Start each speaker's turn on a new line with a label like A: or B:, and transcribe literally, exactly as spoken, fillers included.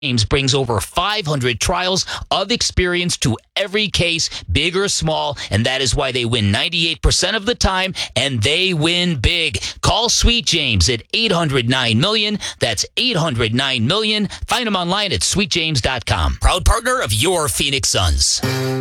A: James brings over five hundred trials of experience to every case, big or small, and that is why they win ninety-eight percent of the time, and they win big. Call Sweet James at eight hundred nine million. That's eight hundred nine million. Find them online at sweet james dot com. Proud partner of your Phoenix Suns.